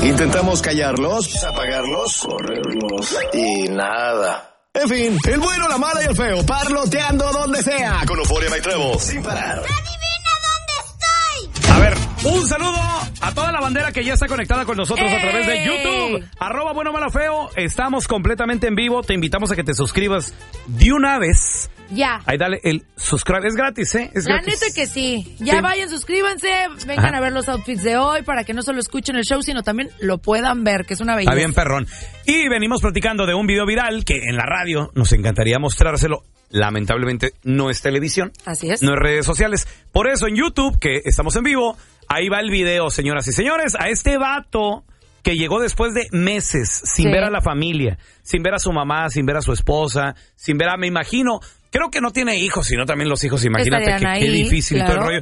Intentamos callarlos, apagarlos, correrlos y nada. En fin, el bueno, la mala y el feo, parloteando donde sea. Con Euphoria Night Trevo, sin parar. ¡Adivina dónde estoy! A ver, un saludo a toda la bandera que ya está conectada con nosotros a través de YouTube. @bueno, mala, feo. Estamos completamente en vivo. Te invitamos a que te suscribas de una vez. Ya. Ahí dale el subscribe. Es gratis, ¿eh? Es La gratis. neta que sí. Ya vayan, suscríbanse. Vengan a ver los outfits de hoy para que no solo escuchen el show, sino también lo puedan ver, que es una belleza. Está bien, perrón. Y venimos platicando de un video viral que en la radio nos encantaría mostrárselo. Lamentablemente no es televisión. Así es. No es redes sociales. Por eso en YouTube, que estamos en vivo, ahí va el video, señoras y señores. A este vato que llegó después de meses sin ver a la familia, sin ver a su mamá, sin ver a su esposa, sin ver a, me imagino, creo que no tiene hijos, sino también los hijos, imagínate qué difícil, claro, todo el rollo.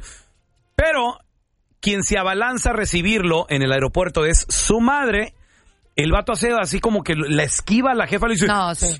Pero quien se abalanza a recibirlo en el aeropuerto es su madre. El vato hace así como que la esquiva a la jefa, le dice... No, sí.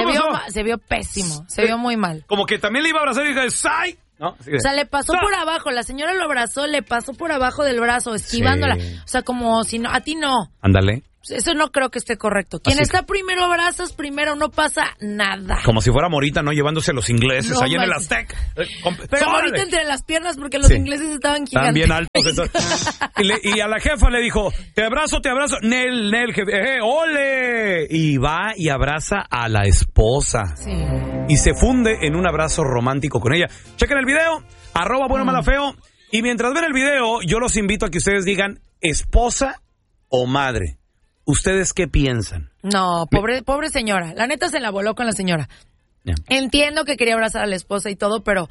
Se vio pésimo, se vio muy mal. Como que también le iba a abrazar y dije, ¡ay! ¿No? O sea, le pasó por abajo, la señora lo abrazó, le pasó por abajo del brazo, esquivándola. Sí. O sea, como si no, a ti no. Ándale. Eso no creo que esté correcto. Quien está primero abrazas, primero no pasa nada. Como si fuera Morita, ¿no? Llevándose a los ingleses ahí en el Aztec. Pero Morita entre las piernas porque los ingleses estaban gigantes. Están bien altos. Y a la jefa le dijo, te abrazo. Nel, jefe, ole. Y va y abraza a la esposa. Sí. Y se funde en un abrazo romántico con ella. Chequen el video, @bueno, mala, feo. Y mientras ven el video, yo los invito a que ustedes digan, ¿esposa o madre? ¿Ustedes qué piensan? No, pobre señora. La neta se la voló con la señora. Yeah. Entiendo que quería abrazar a la esposa y todo, pero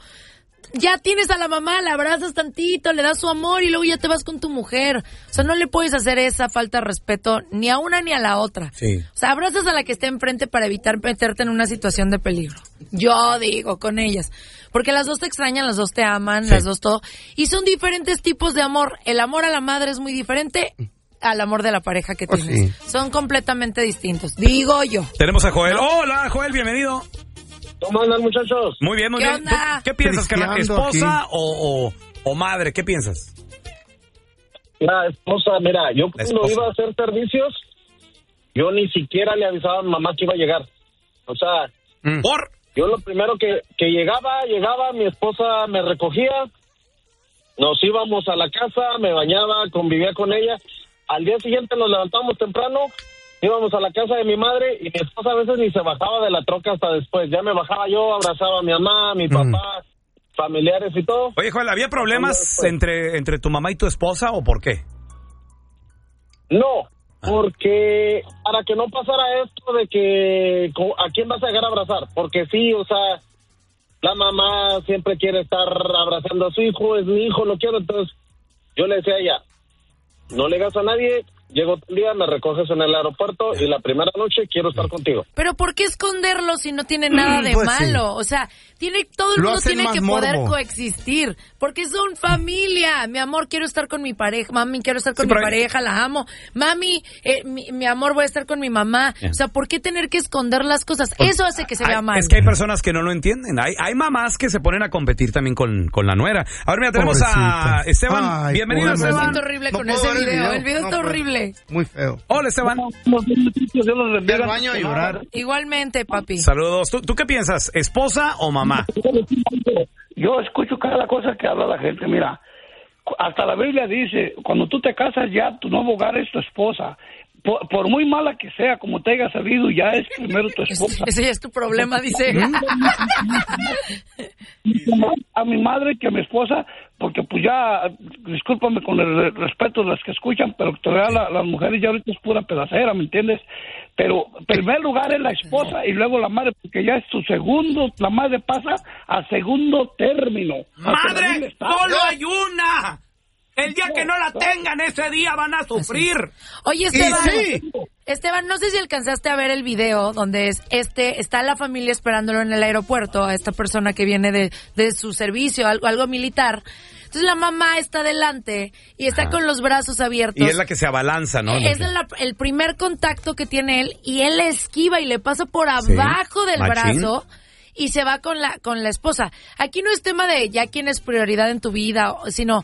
ya tienes a la mamá, la abrazas tantito, le das su amor y luego ya te vas con tu mujer. O sea, no le puedes hacer esa falta de respeto ni a una ni a la otra. Sí. O sea, abrazas a la que esté enfrente para evitar meterte en una situación de peligro. Yo digo, con ellas. Porque las dos te extrañan, las dos te aman, las dos todo. Y son diferentes tipos de amor. El amor a la madre es muy diferente al amor de la pareja que tienes. Sí. Son completamente distintos, digo yo. Tenemos a Joel. Hola, Joel, bienvenido. ¿Cómo andan, muchachos? Muy bien, muy bien. ¿Qué piensas, carnal? ¿Esposa o madre? ¿Qué piensas? La esposa, mira, yo cuando iba a hacer servicios, yo ni siquiera le avisaba a mi mamá que iba a llegar. O sea, yo lo primero que llegaba, mi esposa me recogía, nos íbamos a la casa, me bañaba, convivía con ella. Al día siguiente nos levantamos temprano, íbamos a la casa de mi madre y mi esposa a veces ni se bajaba de la troca hasta después. Ya me bajaba yo, abrazaba a mi mamá, a mi papá, familiares y todo. Oye, Joel, ¿había problemas entre tu mamá y tu esposa o por qué? No, porque para que no pasara esto de que a quién vas a llegar a abrazar. Porque sí, o sea, la mamá siempre quiere estar abrazando a su hijo, es mi hijo, lo quiero. Entonces yo le decía a ella, no le hagas a nadie, llego un día, me recoges en el aeropuerto y la primera noche quiero estar contigo. Pero ¿por qué esconderlo si no tiene nada de malo? Sí. O sea, todo el mundo tiene que poder coexistir, porque son familia. Mi amor, quiero estar con mi pareja. Mami, quiero estar con mi pareja, la amo. Mami, mi amor, voy a estar con mi mamá. O sea, ¿por qué tener que esconder las cosas? Eso hace que se vea mal. Es que hay personas que no lo entienden. Hay mamás que se ponen a competir también con la nuera. A ver, mira, tenemos a Esteban. Ay, bienvenido, Esteban. Me siento horrible con ese video. El video está horrible. Muy feo. Hola, Esteban. Ve al baño a llorar. Igualmente, papi. Saludos. ¿Tú qué piensas? ¿Esposa o mamá? Yo escucho cada cosa que habla la gente. Mira, hasta la Biblia dice, cuando tú te casas ya tu nuevo hogar es tu esposa. Por muy mala que sea, como te haya salido, ya es primero tu esposa. Ese ya es tu problema, dice. A mi madre que a mi esposa, porque pues ya, discúlpame con el respeto de las que escuchan, pero todavía las mujeres ya ahorita es pura pedacera, ¿me entiendes? Pero en primer lugar es la esposa y luego la madre, porque ya es tu segundo, la madre pasa a segundo término. ¡Madre, solo hay una! El día que no la tengan, ese día van a sufrir. Oye, Esteban, no sé si alcanzaste a ver el video donde está la familia esperándolo en el aeropuerto, a esta persona que viene de su servicio, algo militar. Entonces la mamá está adelante y está con los brazos abiertos. Y es la que se abalanza, ¿no? Es el primer contacto que tiene él y él le esquiva y le pasa por abajo del brazo. Y se va con la esposa. Aquí no es tema de ya quién es prioridad en tu vida, sino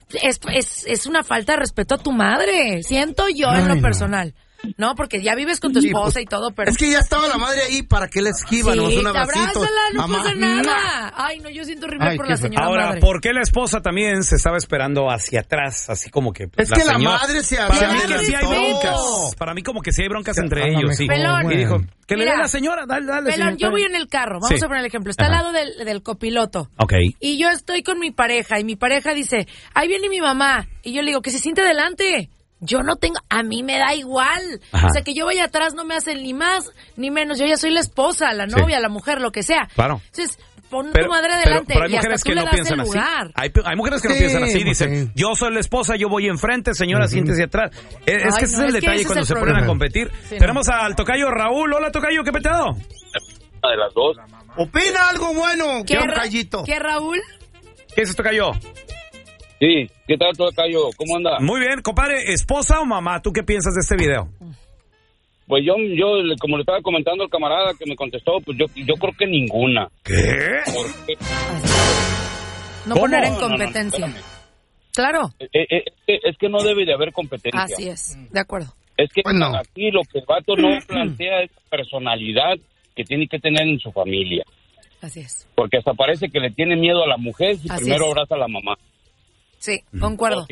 es una falta de respeto a tu madre. Siento yo en lo personal. No, porque ya vives con tu esposa y todo, pero... Es que ya estaba la madre ahí, ¿para qué la esquivan? Sí, un abracito. abrázala, no pasa nada. Ay, no, yo siento horrible por la señora Ahora, madre. ¿por qué la esposa también se estaba esperando hacia atrás? Así como que... Es que la madre se Para mí que sí hay broncas. Para mí como que sí hay broncas entre ellos, sí. Pelón. Y dijo, que Mira, le dé la señora, dale. Pelón, yo voy en el carro, vamos a poner el ejemplo. Está al lado del copiloto. Ok. Y yo estoy con mi pareja, y mi pareja dice, ahí viene mi mamá. Y yo le digo, que se siente adelante. Yo no tengo, a mí me da igual. Ajá. O sea, que yo vaya atrás no me hacen ni más ni menos. Yo ya soy la esposa, la novia, la mujer, lo que sea. Claro. Entonces, pon tu madre adelante. Pero hay y hasta mujeres tú que le no das piensan el así. lugar. Hay mujeres que no piensan así. Dicen, yo soy la esposa, yo voy enfrente, señora, siéntese atrás. Es que ese es el detalle cuando se ponen a competir. Sí, tenemos al tocayo Raúl. Hola, tocayo, ¿qué petado? De las dos. Opina algo bueno. ¿Qué, un callito? ¿Qué, Raúl? ¿Qué es esto, tocayo? Sí, ¿qué tal, tocayo? ¿Cómo anda? Muy bien, compadre, ¿esposa o mamá? ¿Tú qué piensas de este video? Pues yo, como le estaba comentando al camarada que me contestó, pues yo creo que ninguna. ¿Qué? Porque... No poner en competencia. No, claro. Es que no debe de haber competencia. Así es, de acuerdo. Es que aquí lo que el vato no plantea es personalidad que tiene que tener en su familia. Así es. Porque hasta parece que le tiene miedo a la mujer y Así primero es. abraza a la mamá. Sí, concuerdo.